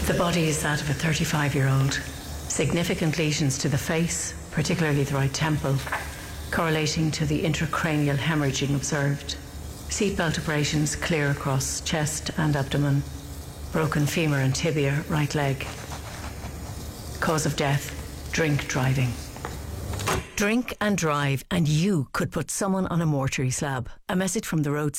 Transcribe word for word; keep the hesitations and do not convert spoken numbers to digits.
The body is that of a thirty-five-year-old. Significant lesions to the face, particularly the right temple, correlating to the intracranial hemorrhaging observed. Seatbelt abrasions clear across chest and abdomen. Broken femur and tibia, right leg. Cause of death, drink driving. Drink and drive and you could put someone on a mortuary slab. A message from the road